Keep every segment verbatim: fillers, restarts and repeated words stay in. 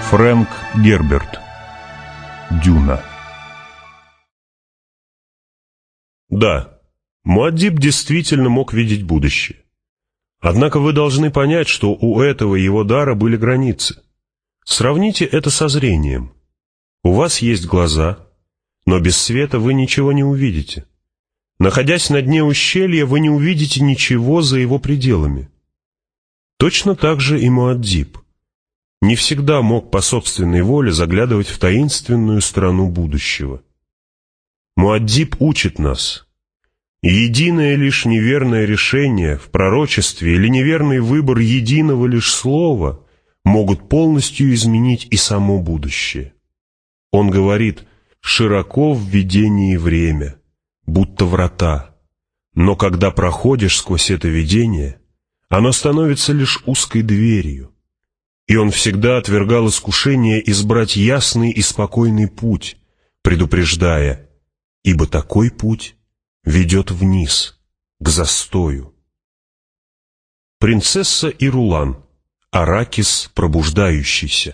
Фрэнк Герберт. Дюна. Да, Муаддиб действительно мог видеть будущее. Однако вы должны понять, что у этого его дара были границы. Сравните это со зрением. У вас есть глаза, но без света вы ничего не увидите. Находясь на дне ущелья, вы не увидите ничего за его пределами. Точно так же и Муаддиб не всегда мог по собственной воле заглядывать в таинственную страну будущего. Муаддиб учит нас. Единое лишь неверное решение в пророчестве или неверный выбор единого лишь слова могут полностью изменить и само будущее. Он говорит: «Широко в видении время, будто врата, но когда проходишь сквозь это видение, оно становится лишь узкой дверью». И он всегда отвергал искушение избрать ясный и спокойный путь, предупреждая: «Ибо такой путь ведет вниз, к застою». Принцесса и Рулан. Аракис пробуждающийся.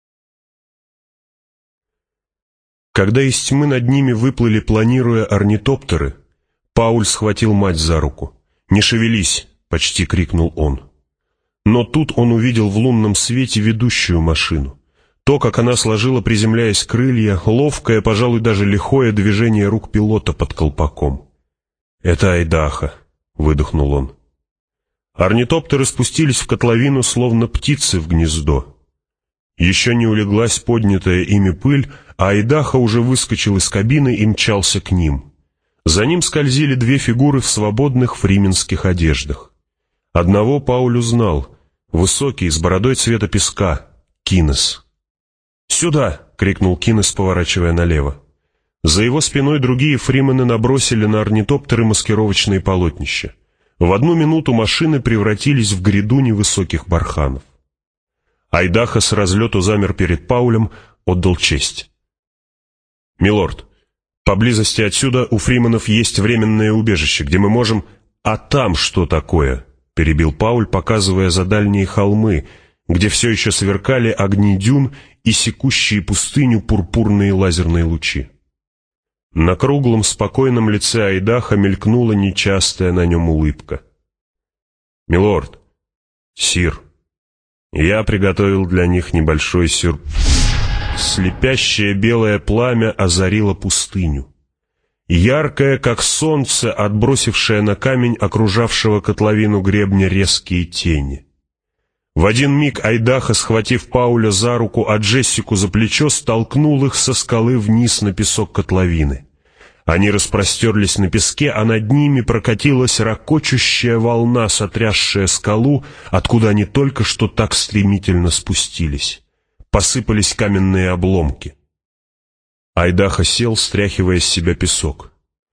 Когда из тьмы над ними выплыли, планируя, орнитоптеры, Пауль схватил мать за руку. «Не шевелись!» — почти крикнул он. Но тут он увидел в лунном свете ведущую машину. То, как она сложила, приземляясь, крылья, ловкое, пожалуй, даже лихое движение рук пилота под колпаком. «Это Айдаха», — выдохнул он. Орнитоптеры спустились в котловину, словно птицы в гнездо. Еще не улеглась поднятая ими пыль, а Айдаха уже выскочил из кабины и мчался к ним. За ним скользили две фигуры в свободных фрименских одеждах. Одного Пауль узнал. Высокий, с бородой цвета песка. Кинес. «Сюда!» — крикнул Кинес, поворачивая налево. За его спиной другие фримены набросили на орнитоптеры маскировочные полотнища. В одну минуту машины превратились в гряду невысоких барханов. Айдаха с разлету замер перед Паулем, отдал честь. «Милорд, поблизости отсюда у фрименов есть временное убежище, где мы можем...» «А там что такое?» — перебил Пауль, показывая за дальние холмы, где все еще сверкали огни дюн и секущие пустыню пурпурные лазерные лучи. На круглом спокойном лице Айдаха мелькнула нечастая на нем улыбка. «Милорд, сир, я приготовил для них небольшой сюр...» Слепящее белое пламя озарило пустыню. Яркое, как солнце, отбросившее на камень окружавшего котловину гребня резкие тени. В один миг Айдаха, схватив Пауля за руку, а Джессику за плечо, столкнул их со скалы вниз на песок котловины. Они распростерлись на песке, а над ними прокатилась ракочущая волна, сотрясшая скалу, откуда они только что так стремительно спустились. Посыпались каменные обломки. Айдаха сел, стряхивая с себя песок.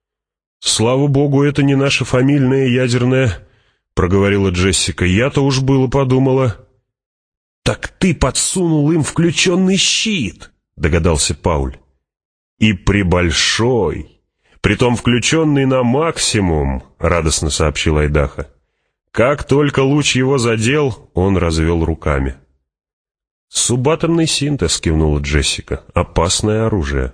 «Слава богу, это не наша фамильная ядерная», — проговорила Джессика. «Я-то уж было подумала». «Так ты подсунул им включенный щит», — догадался Пауль. «И прибольшой, притом включенный на максимум», — радостно сообщил Айдаха. «Как только луч его задел, он развел руками». «Субатомный синтез», — кивнула Джессика. «Опасное оружие».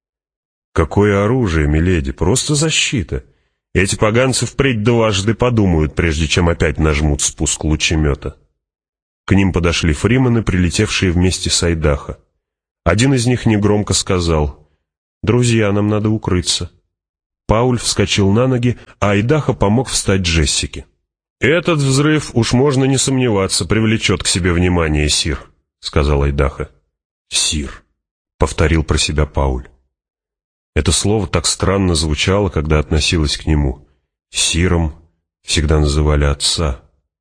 «Какое оружие, миледи? Просто защита. Эти поганцы впредь дважды подумают, прежде чем опять нажмут спуск лучемета». К ним подошли фримены, прилетевшие вместе с Айдаха. Один из них негромко сказал: «Друзья, нам надо укрыться». Пауль вскочил на ноги, а Айдаха помог встать Джессике. «Этот взрыв, уж можно не сомневаться, привлечет к себе внимание, сир», — сказал Айдаха. «Сир», — повторил про себя Пауль. Это слово так странно звучало, когда относилось к нему. Сиром всегда называли отца.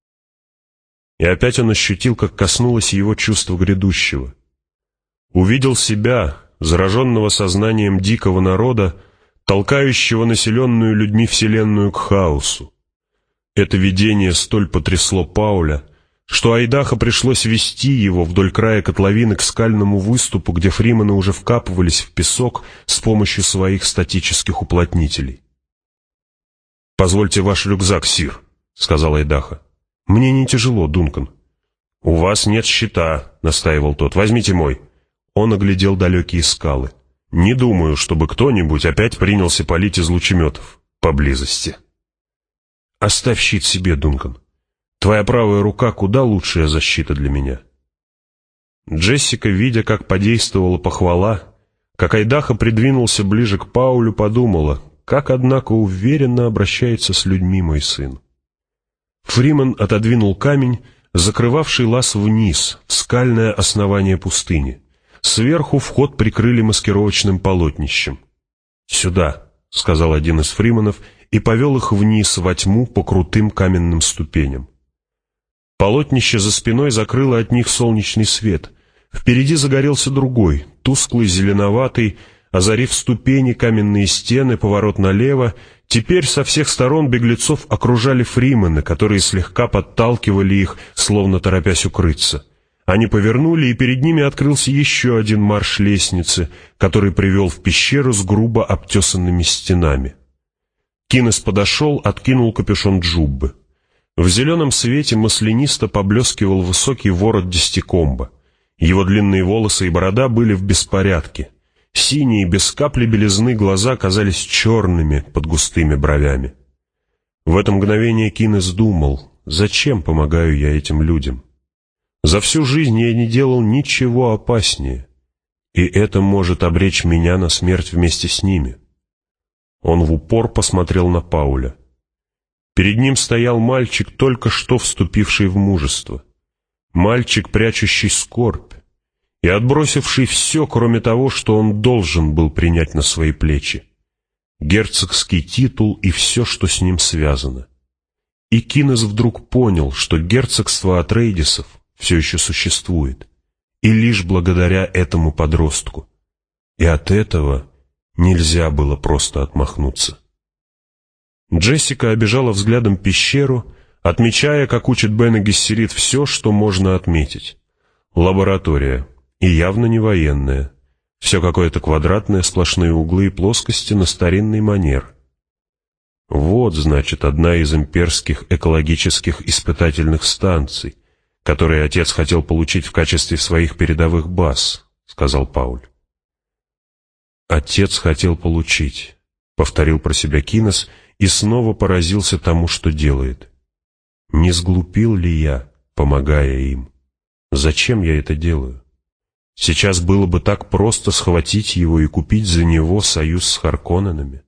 И опять он ощутил, как коснулось его чувство грядущего. Увидел себя, зараженного сознанием дикого народа, толкающего населенную людьми вселенную к хаосу. Это видение столь потрясло Пауля, что Айдаха пришлось вести его вдоль края котловины к скальному выступу, где фримены уже вкапывались в песок с помощью своих статических уплотнителей. «Позвольте ваш рюкзак, сир», — сказал Айдаха. «Мне не тяжело, Дункан». «У вас нет щита», — настаивал тот. «Возьмите мой». Он оглядел далекие скалы. «Не думаю, чтобы кто-нибудь опять принялся палить из лучеметов поблизости». «Оставь щит себе, Дункан. Твоя правая рука куда лучшая защита для меня». Джессика, видя, как подействовала похвала, как Айдаха придвинулся ближе к Паулю, подумала, как, однако, уверенно обращается с людьми мой сын. Фриман отодвинул камень, закрывавший лаз вниз, в скальное основание пустыни. Сверху вход прикрыли маскировочным полотнищем. «Сюда», — сказал один из фриманов, и повел их вниз во тьму по крутым каменным ступеням. Полотнище за спиной закрыло от них солнечный свет. Впереди загорелся другой, тусклый, зеленоватый, озарив ступени, каменные стены, поворот налево. Теперь со всех сторон беглецов окружали фримены, которые слегка подталкивали их, словно торопясь укрыться. Они повернули, и перед ними открылся еще один марш лестницы, который привел в пещеру с грубо обтесанными стенами. Кинес подошел, откинул капюшон джуббы. В зеленом свете маслянисто поблескивал высокий ворот десятикомба. Его длинные волосы и борода были в беспорядке. Синие, без капли белизны глаза казались черными под густыми бровями. В это мгновение Кинес думал, зачем помогаю я этим людям? За всю жизнь я не делал ничего опаснее, и это может обречь меня на смерть вместе с ними. Он в упор посмотрел на Пауля. Перед ним стоял мальчик, только что вступивший в мужество. Мальчик, прячущий скорбь и отбросивший все, кроме того, что он должен был принять на свои плечи. Герцогский титул и все, что с ним связано. И Кинес вдруг понял, что герцогство Атрейдисов все еще существует, и лишь благодаря этому подростку. И от этого нельзя было просто отмахнуться. Джессика обежала взглядом пещеру, отмечая, как учит Бене Гессерит, все, что можно отметить. Лаборатория, и явно не военная. Все какое-то квадратное, сплошные углы и плоскости на старинный манер. Вот, значит, одна из имперских экологических испытательных станций, которые отец хотел получить в качестве своих передовых баз, сказал Пауль. Отец хотел получить, повторил про себя Кинес и снова поразился тому, что делает. Не сглупил ли я, помогая им? Зачем я это делаю? Сейчас было бы так просто схватить его и купить за него союз с Харконненами.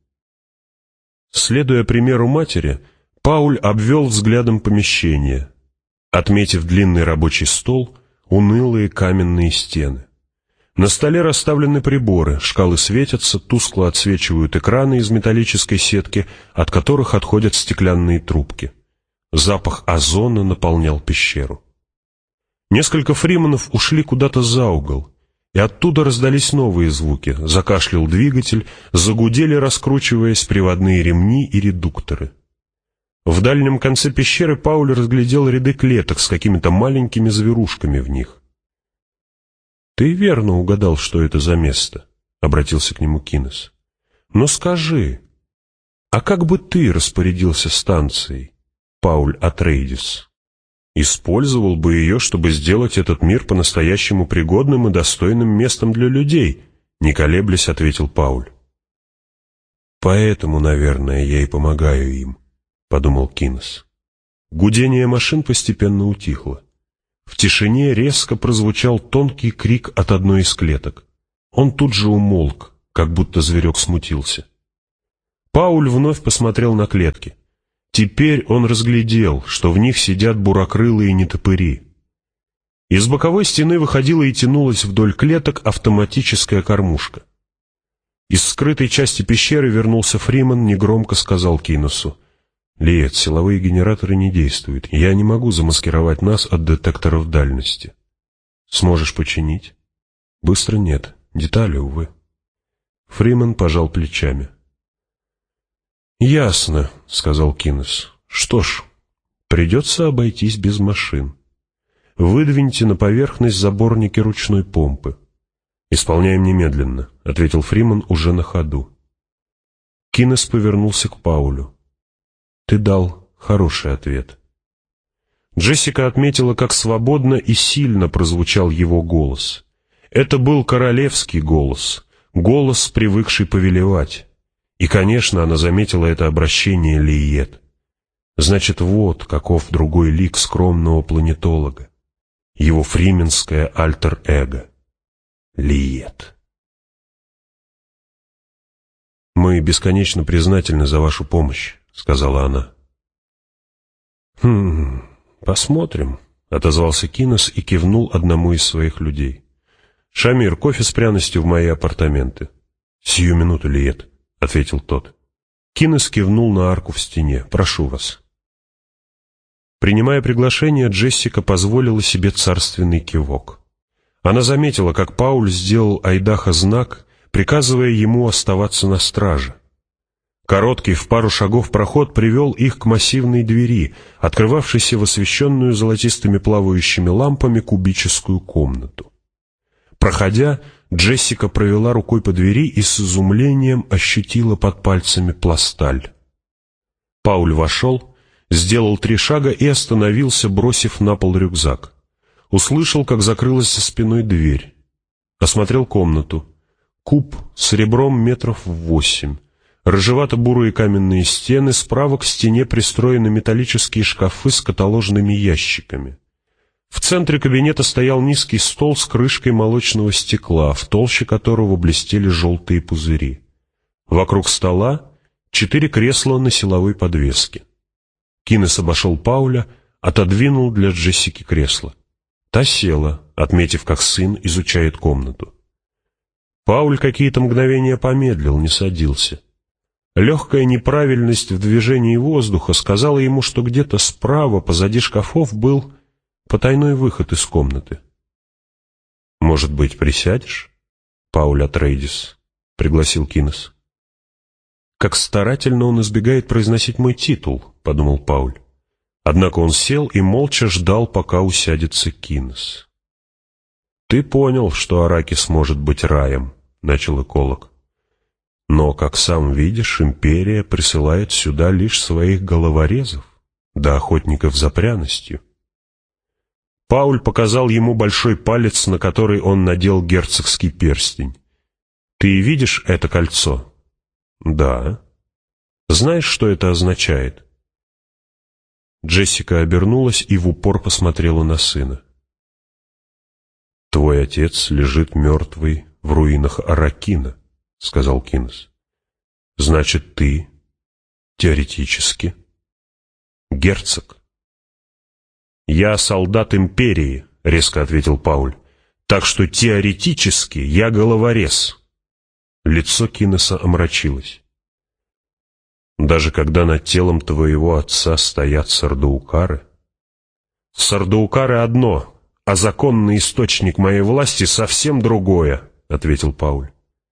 Следуя примеру матери, Пауль обвел взглядом помещение, отметив длинный рабочий стол, унылые каменные стены. На столе расставлены приборы, шкалы светятся, тускло отсвечивают экраны из металлической сетки, от которых отходят стеклянные трубки. Запах озона наполнял пещеру. Несколько фриманов ушли куда-то за угол, и оттуда раздались новые звуки. Закашлял двигатель, загудели, раскручиваясь, приводные ремни и редукторы. В дальнем конце пещеры Пауль разглядел ряды клеток с какими-то маленькими зверушками в них. «Ты верно угадал, что это за место», — обратился к нему Кинес. «Но скажи, а как бы ты распорядился станцией, Пауль Атрейдис? Использовал бы ее, чтобы сделать этот мир по-настоящему пригодным и достойным местом для людей», — не колеблясь ответил Пауль. «Поэтому, наверное, я и помогаю им», — подумал Кинес. Гудение машин постепенно утихло. В тишине резко прозвучал тонкий крик от одной из клеток. Он тут же умолк, как будто зверек смутился. Пауль вновь посмотрел на клетки. Теперь он разглядел, что в них сидят бурокрылые нетопыри. Из боковой стены выходила и тянулась вдоль клеток автоматическая кормушка. Из скрытой части пещеры вернулся Фриман, негромко сказал Кинесу: «Лиет, силовые генераторы не действуют. Я не могу замаскировать нас от детекторов дальности. Сможешь починить?» «Быстро нет. Детали, увы». Фриман пожал плечами. «Ясно», — сказал Кинес. «Что ж, придется обойтись без машин. Выдвиньте на поверхность заборники ручной помпы». «Исполняем немедленно», — ответил Фриман уже на ходу. Кинес повернулся к Паулю. «Ты дал хороший ответ». Джессика отметила, как свободно и сильно прозвучал его голос. Это был королевский голос, голос, привыкший повелевать. И, конечно, она заметила это обращение Лиет. Значит, вот каков другой лик скромного планетолога. Его фрименское альтер-эго. Лиет. «Мы бесконечно признательны за вашу помощь», — сказала она. «Хм, посмотрим», — отозвался Кинес и кивнул одному из своих людей. «Шамир, кофе с пряностью в мои апартаменты». «Сию минуту, Лиет», — ответил тот. Кинес кивнул на арку в стене. «Прошу вас». Принимая приглашение, Джессика позволила себе царственный кивок. Она заметила, как Пауль сделал Айдаха знак, приказывая ему оставаться на страже. Короткий в пару шагов проход привел их к массивной двери, открывавшейся в освещенную золотистыми плавающими лампами кубическую комнату. Проходя, Джессика провела рукой по двери и с изумлением ощутила под пальцами пласталь. Пауль вошел, сделал три шага и остановился, бросив на пол рюкзак. Услышал, как закрылась за спиной дверь. Осмотрел комнату. Куб с ребром метров в восемь. Рыжевато-бурые каменные стены, справа к стене пристроены металлические шкафы с каталожными ящиками. В центре кабинета стоял низкий стол с крышкой молочного стекла, в толще которого блестели желтые пузыри. Вокруг стола четыре кресла на силовой подвеске. Кинес обошел Пауля, отодвинул для Джессики кресло. Та села, отметив, как сын изучает комнату. Пауль какие-то мгновения помедлил, не садился. Легкая неправильность в движении воздуха сказала ему, что где-то справа, позади шкафов, был потайной выход из комнаты. «Может быть, присядешь, Пауль Атрейдис?» — пригласил Кинес. «Как старательно он избегает произносить мой титул», — подумал Пауль. Однако он сел и молча ждал, пока усядется Кинес. «Ты понял, что Аракис может быть раем», — начал эколог. «Но, как сам видишь, империя присылает сюда лишь своих головорезов, да охотников за пряностью». Пауль показал ему большой палец, на который он надел герцогский перстень. «Ты видишь это кольцо?» «Да». «Знаешь, что это означает?» Джессика обернулась и в упор посмотрела на сына. «Твой отец лежит мертвый в руинах Аракина», — сказал Кинес. «Значит, ты, теоретически, герцог». «Я солдат империи», — резко ответил Пауль. «Так что теоретически я головорез». Лицо Кинеса омрачилось. «Даже когда над телом твоего отца стоят сардаукары?» «Сардаукары одно, а законный источник моей власти совсем другое», — ответил Пауль.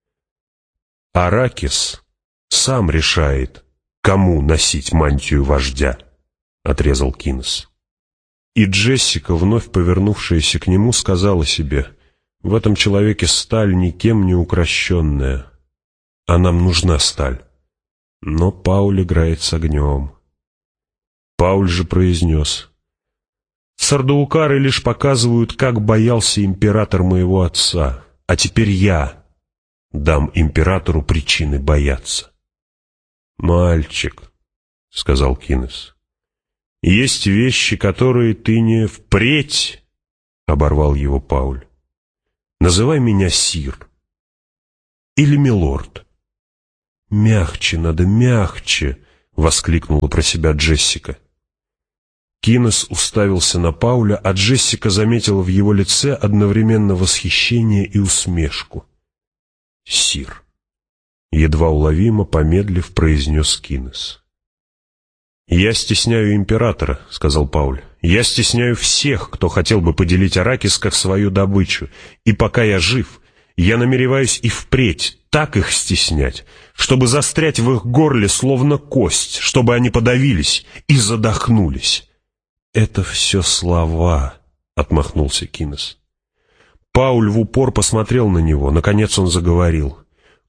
«Аракис сам решает, кому носить мантию вождя», — отрезал Кинес. И Джессика, вновь повернувшаяся к нему, сказала себе: «В этом человеке сталь никем не укращенная, а нам нужна сталь». Но Пауль играет с огнем. Пауль же произнес: «Сардаукары лишь показывают, как боялся император моего отца, а теперь я дам императору причины бояться». «Мальчик», — сказал Кинес, — «есть вещи, которые ты не впредь», — оборвал его Пауль. «Называй меня сир или милорд». «Мягче надо, мягче!» — воскликнула про себя Джессика. Кинес уставился на Пауля, а Джессика заметила в его лице одновременно восхищение и усмешку. «Сир», — едва уловимо помедлив, произнес Кинес. «Я стесняю императора», — сказал Пауль. «Я стесняю всех, кто хотел бы поделить Аракис как свою добычу, и пока я жив, я намереваюсь и впредь так их стеснять, чтобы застрять в их горле словно кость, чтобы они подавились и задохнулись». «Это все слова», — отмахнулся Кинес. Пауль в упор посмотрел на него. Наконец он заговорил.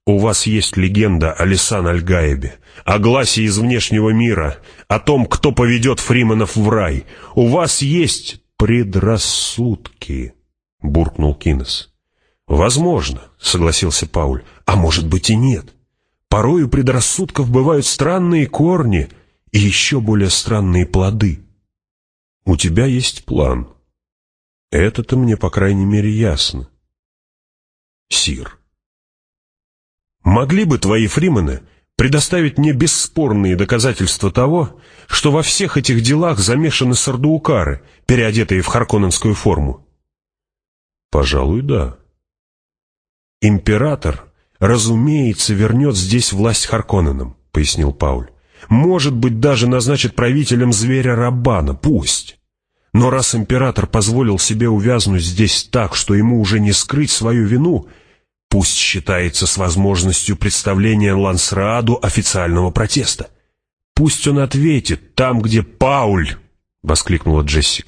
У вас есть легенда о Лисан-аль-Гаебе, о гласе из внешнего мира, о том, кто поведет фриманов в рай. У вас есть предрассудки, буркнул Кинес. Возможно, согласился Пауль, а может быть и нет. Порой у предрассудков бывают странные корни и еще более странные плоды. У тебя есть план. Это-то мне, по крайней мере, ясно. Сир, могли бы твои фримены предоставить мне бесспорные доказательства того, что во всех этих делах замешаны сардуукары, переодетые в харконненскую форму? Пожалуй, да. Император, разумеется, вернет здесь власть Харконненам, пояснил Пауль. Может быть, даже назначит правителем зверя Раббана, пусть. Но раз император позволил себе увязнуть здесь так, что ему уже не скрыть свою вину, пусть считается с возможностью представления Лансрааду официального протеста. Пусть он ответит там, где Пауль, — воскликнула Джессика.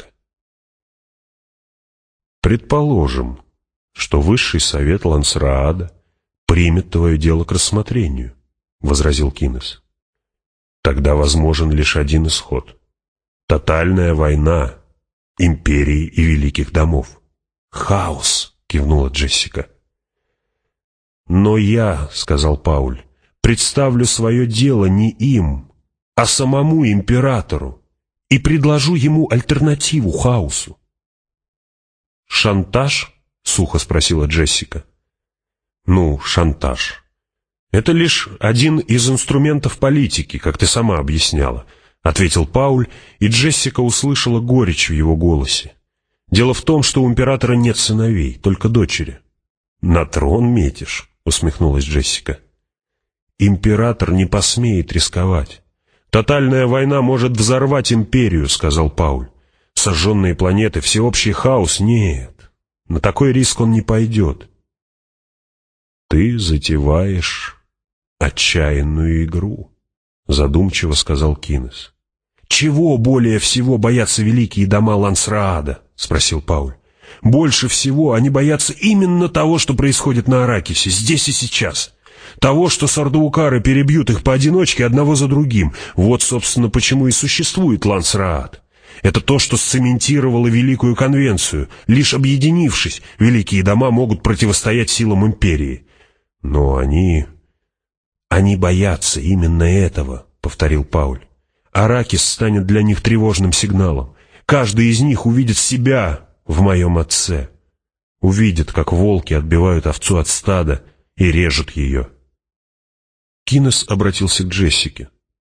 Предположим, что высший совет Лансраада примет твое дело к рассмотрению, — возразил Кинес. Тогда возможен лишь один исход. Тотальная война империи и великих домов. Хаос, — кивнула Джессика. Но я, — сказал Пауль, — представлю свое дело не им, а самому императору и предложу ему альтернативу хаосу. «Шантаж?» — сухо спросила Джессика. «Ну, шантаж. Это лишь один из инструментов политики, как ты сама объясняла», — ответил Пауль, и Джессика услышала горечь в его голосе. «Дело в том, что у императора нет сыновей, только дочери». «На трон метишь?» — усмехнулась Джессика. «Император не посмеет рисковать. Тотальная война может взорвать империю», — сказал Пауль. «Сожженные планеты, всеобщий хаос — нет. На такой риск он не пойдет». «Ты затеваешь отчаянную игру», — задумчиво сказал Кинес. «Чего более всего боятся великие дома Лансраада?» — спросил Пауль. «Больше всего они боятся именно того, что происходит на Аракисе, здесь и сейчас. Того, что сардуукары перебьют их поодиночке одного за другим. Вот, собственно, почему и существует Лансраад. Это то, что сцементировало Великую Конвенцию. Лишь объединившись, великие дома могут противостоять силам империи. Но они... они боятся именно этого», — повторил Пауль. «Аракис станет для них тревожным сигналом. Каждый из них увидит себя в моем отце. Увидит, как волки отбивают овцу от стада и режут ее». Кинес обратился к Джессике.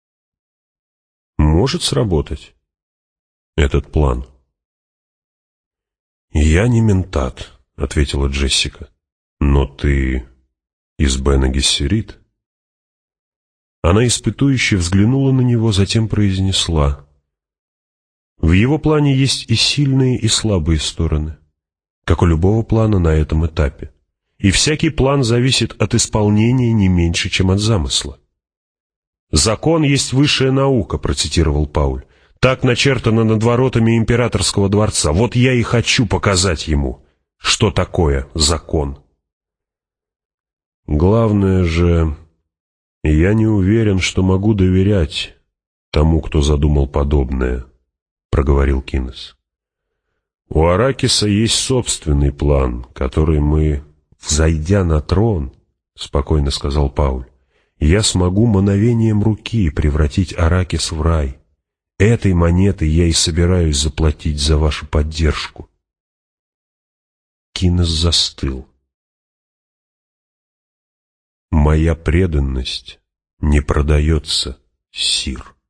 «Может сработать этот план?» «Я не ментат», — ответила Джессика. «Но ты из Бене Гессерит?» Она испытующе взглянула на него, затем произнесла: «В его плане есть и сильные, и слабые стороны, как у любого плана на этом этапе. И всякий план зависит от исполнения не меньше, чем от замысла». «Закон есть высшая наука», — процитировал Пауль. «Так начертано над воротами императорского дворца. Вот я и хочу показать ему, что такое закон». «Главное же, я не уверен, что могу доверять тому, кто задумал подобное», — проговорил Кинес. «У Аракиса есть собственный план, который мы, взойдя на трон, — спокойно сказал Пауль, — я смогу мановением руки превратить Аракис в рай. Этой монетой я и собираюсь заплатить за вашу поддержку». Кинес застыл. «Моя преданность не продается, сир».